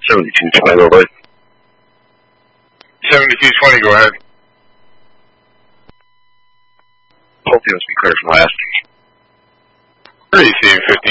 7220, go ahead. 7220, go ahead. Hopefully, let's be clear from last. Receiving